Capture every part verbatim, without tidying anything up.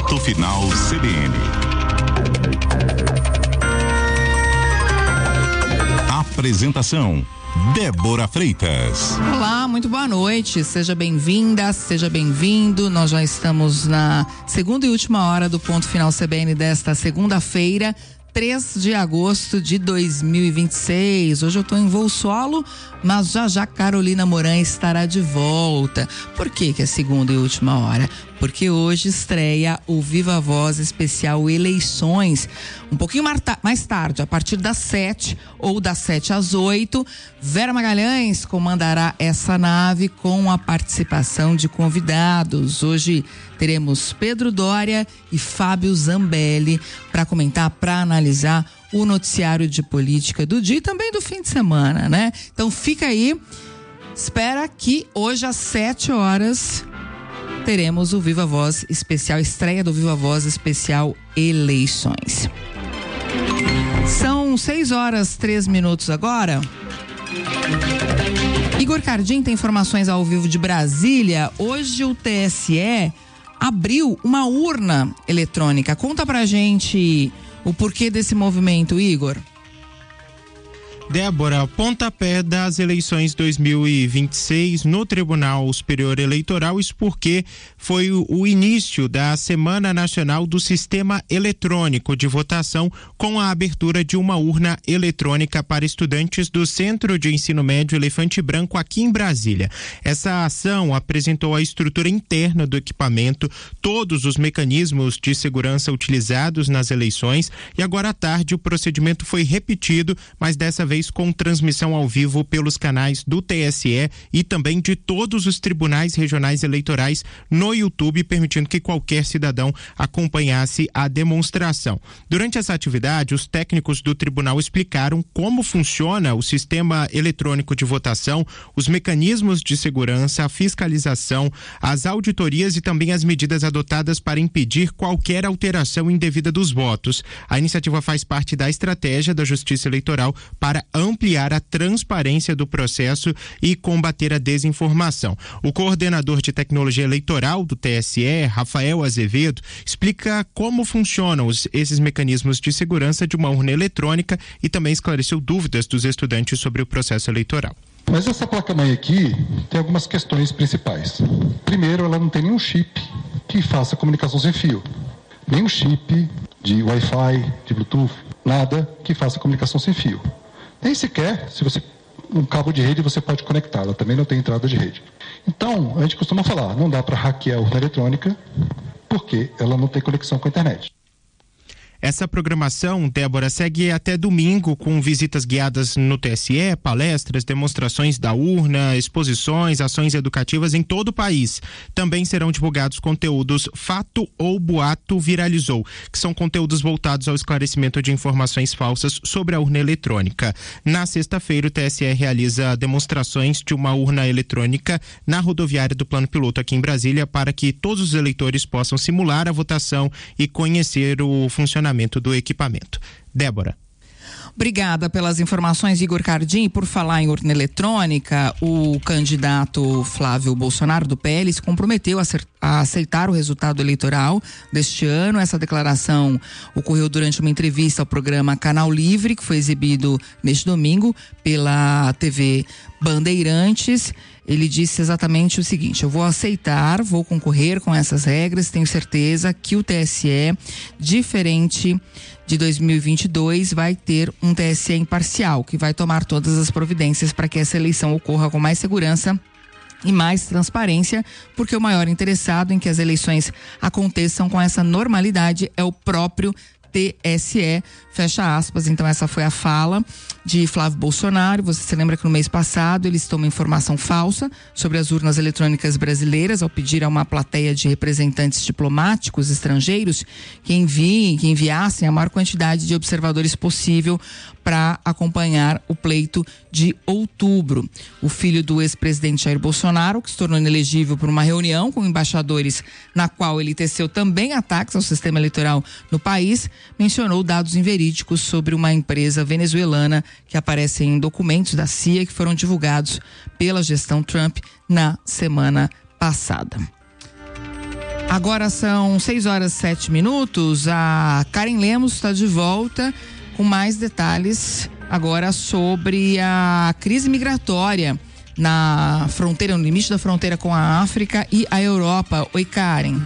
Ponto Final C B N. Apresentação: Débora Freitas. Olá, muito boa noite, seja bem-vinda, seja bem-vindo. Nós já estamos na segunda e última hora do Ponto Final C B N desta segunda-feira, três de agosto de dois mil e vinte e seis. Hoje eu tô em voo solo, mas já já Carolina Moran estará de volta. Por que que é segunda e última hora? Porque hoje estreia o Viva Voz especial Eleições, um pouquinho mais tarde, a partir das sete ou das sete às oito. Vera Magalhães comandará essa nave com a participação de convidados. Hoje teremos Pedro Doria e Fábio Zambelli para comentar, para analisar o noticiário de política do dia e também do fim de semana, né? Então fica aí, espera que hoje às sete horas teremos o Viva Voz especial, estreia do Viva Voz especial Eleições. São seis horas, três minutos agora. Igor Cardim tem informações ao vivo de Brasília. Hoje o T S E abriu uma urna eletrônica. Conta pra gente o porquê desse movimento, Igor. Débora, pontapé das eleições dois mil e vinte e seis no Tribunal Superior Eleitoral, isso porque foi o, o início da Semana Nacional do Sistema Eletrônico de Votação, com a abertura de uma urna eletrônica para estudantes do Centro de Ensino Médio Elefante Branco aqui em Brasília. Essa ação apresentou a estrutura interna do equipamento, todos os mecanismos de segurança utilizados nas eleições, e agora à tarde o procedimento foi repetido, mas dessa vez com transmissão ao vivo pelos canais do T S E e também de todos os tribunais regionais eleitorais no YouTube, permitindo que qualquer cidadão acompanhasse a demonstração. Durante essa atividade, os técnicos do tribunal explicaram como funciona o sistema eletrônico de votação, os mecanismos de segurança, a fiscalização, as auditorias e também as medidas adotadas para impedir qualquer alteração indevida dos votos. A iniciativa faz parte da estratégia da Justiça Eleitoral para ampliar a transparência do processo e combater a desinformação. O coordenador de tecnologia eleitoral do T S E, Rafael Azevedo, explica como funcionam os, esses mecanismos de segurança de uma urna eletrônica e também esclareceu dúvidas dos estudantes sobre o processo eleitoral. Mas essa placa-mãe aqui tem algumas questões principais. Primeiro, ela não tem nenhum chip que faça comunicação sem fio. Nenhum chip de Wi-Fi, de Bluetooth, nada que faça comunicação sem fio. Nem sequer, se você um cabo de rede você pode conectá-la, também não tem entrada de rede. Então, a gente costuma falar, não dá para hackear a urna eletrônica porque ela não tem conexão com a internet. Essa programação, Débora, segue até domingo com visitas guiadas no T S E, palestras, demonstrações da urna, exposições, ações educativas em todo o país. Também serão divulgados conteúdos Fato ou Boato Viralizou, que são conteúdos voltados ao esclarecimento de informações falsas sobre a urna eletrônica. Na sexta-feira, o T S E realiza demonstrações de uma urna eletrônica na rodoviária do Plano Piloto aqui em Brasília para que todos os eleitores possam simular a votação e conhecer o funcionamento do equipamento. Débora. Obrigada pelas informações, Igor Cardim. Por falar em urna eletrônica, o candidato Flávio Bolsonaro do P L se comprometeu a aceitar o resultado eleitoral deste ano. Essa declaração ocorreu durante uma entrevista ao programa Canal Livre, que foi exibido neste domingo pela T V Bandeirantes. Ele disse exatamente o seguinte: eu vou aceitar, vou concorrer com essas regras, tenho certeza que o T S E, diferente de dois mil e vinte e dois, vai ter um T S E imparcial, que vai tomar todas as providências para que essa eleição ocorra com mais segurança e mais transparência, porque o maior interessado em que as eleições aconteçam com essa normalidade é o próprio T S E, fecha aspas. Então essa foi a fala de Flávio Bolsonaro. Você se lembra que no mês passado ele citou uma informação falsa sobre as urnas eletrônicas brasileiras ao pedir a uma plateia de representantes diplomáticos estrangeiros que enviem, que enviassem a maior quantidade de observadores possível para acompanhar o pleito de outubro. O filho do ex-presidente Jair Bolsonaro, que se tornou inelegível por uma reunião com embaixadores na qual ele teceu também ataques ao sistema eleitoral no país, mencionou dados inverídicos sobre uma empresa venezuelana que aparecem em documentos da C I A que foram divulgados pela gestão Trump na semana passada. Agora são seis horas e sete minutos. A Karen Lemos está de volta com mais detalhes agora sobre a crise migratória na fronteira, no limite da fronteira com a África e a Europa. Oi, Karen.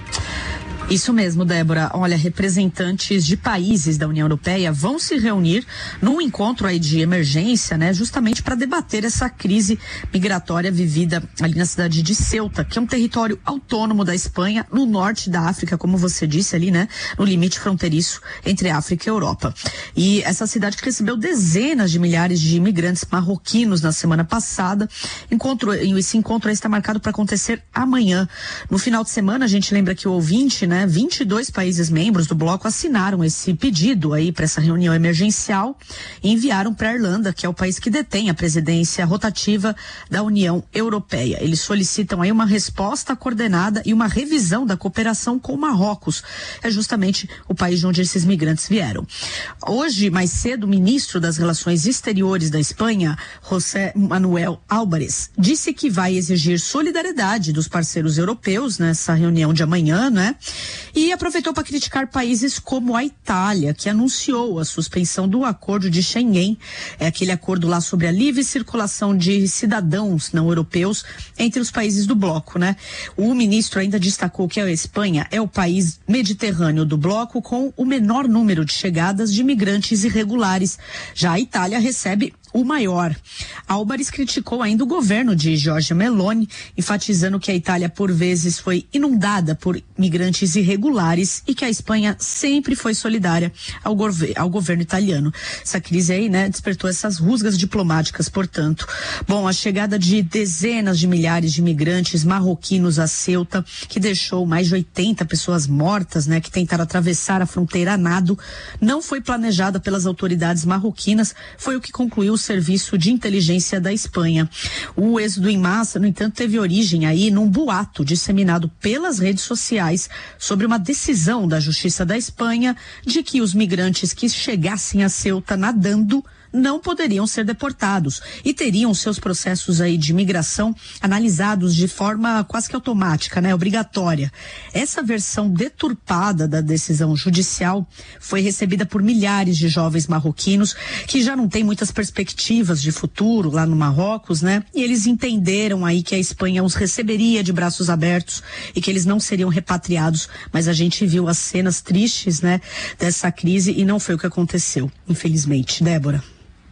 Isso mesmo, Débora. Olha, representantes de países da União Europeia vão se reunir num encontro aí de emergência, né, justamente para debater essa crise migratória vivida ali na cidade de Ceuta, que é um território autônomo da Espanha, no norte da África, como você disse ali, né, no limite fronteiriço entre África e Europa. E essa cidade que recebeu dezenas de milhares de imigrantes marroquinos na semana passada, encontro, esse encontro aí está marcado para acontecer amanhã. No final de semana, a gente lembra que o ouvinte, né, vinte e dois países membros do bloco assinaram esse pedido aí para essa reunião emergencial e enviaram para a Irlanda, que é o país que detém a presidência rotativa da União Europeia. Eles solicitam aí uma resposta coordenada e uma revisão da cooperação com Marrocos. É justamente o país de onde esses migrantes vieram. Hoje, mais cedo, o ministro das Relações Exteriores da Espanha, José Manuel Álvares, disse que vai exigir solidariedade dos parceiros europeus nessa reunião de amanhã, né? E aproveitou para criticar países como a Itália, que anunciou a suspensão do acordo de Schengen, é aquele acordo lá sobre a livre circulação de cidadãos não europeus entre os países do bloco, né? O ministro ainda destacou que a Espanha é o país mediterrâneo do bloco com o menor número de chegadas de imigrantes irregulares. Já a Itália recebe o maior. Álvares criticou ainda o governo de Giorgia Meloni, enfatizando que a Itália por vezes foi inundada por migrantes irregulares e que a Espanha sempre foi solidária ao, gover- ao governo italiano. Essa crise aí, né, despertou essas rusgas diplomáticas, portanto. Bom, a chegada de dezenas de milhares de imigrantes marroquinos a Ceuta, que deixou mais de oitenta pessoas mortas, né, que tentaram atravessar a fronteira a nado, não foi planejada pelas autoridades marroquinas, foi o que concluiu o Serviço de Inteligência da Espanha. O êxodo em massa, no entanto, teve origem aí num boato disseminado pelas redes sociais sobre uma decisão da Justiça da Espanha de que os migrantes que chegassem a Ceuta nadando não poderiam ser deportados e teriam seus processos aí de migração analisados de forma quase que automática, né, obrigatória. Essa versão deturpada da decisão judicial foi recebida por milhares de jovens marroquinos que já não têm muitas perspectivas de futuro lá no Marrocos, né? E eles entenderam aí que a Espanha os receberia de braços abertos e que eles não seriam repatriados, mas a gente viu as cenas tristes, né, dessa crise e não foi o que aconteceu, infelizmente. Débora.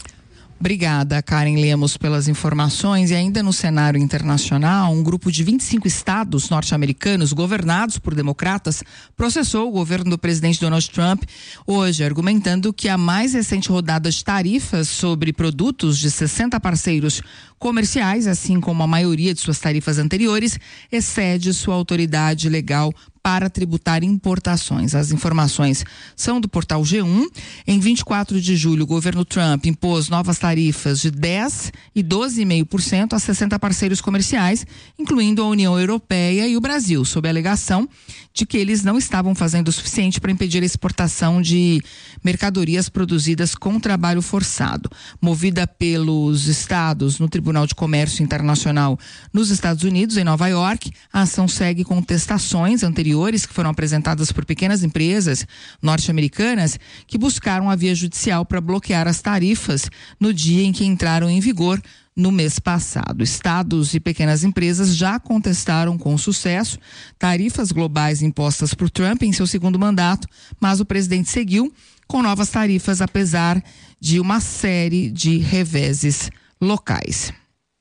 Obrigada, Karen Lemos, pelas informações. E ainda no cenário internacional, um grupo de vinte e cinco estados norte-americanos governados por democratas processou o governo do presidente Donald Trump hoje, argumentando que a mais recente rodada de tarifas sobre produtos de sessenta parceiros comerciais, assim como a maioria de suas tarifas anteriores, excede sua autoridade legal para tributar importações. As informações são do portal G um. Em vinte e quatro de julho, o governo Trump impôs novas tarifas de dez e doze vírgula cinco por cento a sessenta parceiros comerciais, incluindo a União Europeia e o Brasil, sob a alegação de que eles não estavam fazendo o suficiente para impedir a exportação de mercadorias produzidas com trabalho forçado. Movida pelos estados no Tribunal de Comércio Internacional nos Estados Unidos, em Nova York, a ação segue contestações anteriores que foram apresentadas por pequenas empresas norte-americanas que buscaram a via judicial para bloquear as tarifas no dia em que entraram em vigor no mês passado. Estados e pequenas empresas já contestaram com sucesso tarifas globais impostas por Trump em seu segundo mandato, mas o presidente seguiu com novas tarifas, apesar de uma série de reveses locais.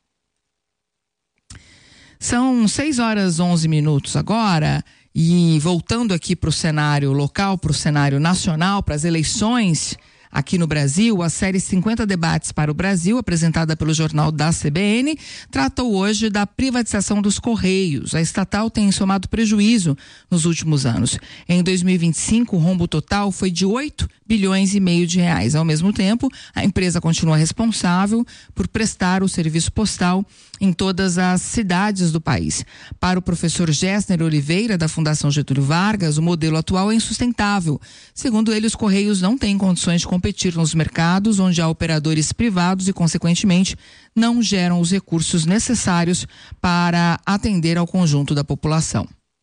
São seis horas e onze minutos agora. E voltando aqui para o cenário local, para o cenário nacional, para as eleições aqui no Brasil, a série cinquenta Debates para o Brasil, apresentada pelo Jornal da C B N, tratou hoje da privatização dos Correios. A estatal tem somado prejuízo nos últimos anos. Em dois mil e vinte e cinco, o rombo total foi de oito bilhões e meio de reais. Ao mesmo tempo, a empresa continua responsável por prestar o serviço postal em todas as cidades do país. Para o professor Gessner Oliveira, da Fundação Getúlio Vargas, o modelo atual é insustentável. Segundo ele, os Correios não têm condições de competir nos mercados onde há operadores privados e, consequentemente, não geram os recursos necessários para atender ao conjunto da população.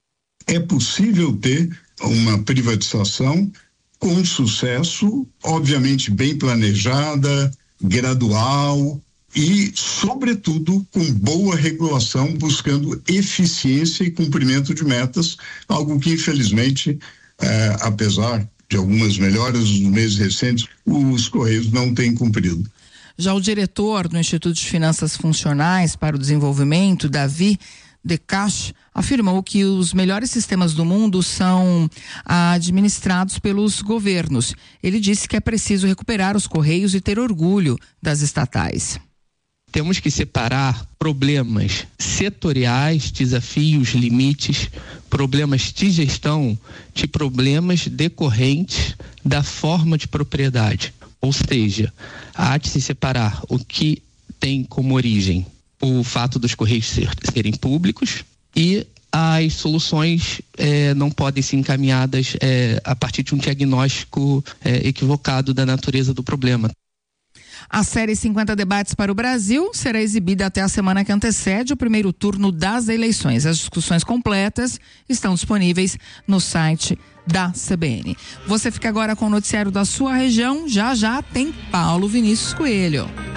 É possível ter uma privatização com sucesso, obviamente bem planejada, gradual e, sobretudo, com boa regulação, buscando eficiência e cumprimento de metas, algo que, infelizmente, eh, apesar de algumas melhoras nos meses recentes, os Correios não têm cumprido. Já o diretor do Instituto de Finanças Funcionais para o Desenvolvimento, Davi Decache, afirmou que os melhores sistemas do mundo são administrados pelos governos. Ele disse que é preciso recuperar os Correios e ter orgulho das estatais. Temos que separar problemas setoriais, desafios, limites, problemas de gestão, de problemas decorrentes da forma de propriedade. Ou seja, há de se separar o que tem como origem o fato dos Correios ser, serem públicos e as soluções eh, não podem ser encaminhadas eh, a partir de um diagnóstico eh, equivocado da natureza do problema. A série cinquenta Debates para o Brasil será exibida até a semana que antecede o primeiro turno das eleições. As discussões completas estão disponíveis no site da C B N. Você fica agora com o noticiário da sua região. Já já tem Paulo Vinícius Coelho.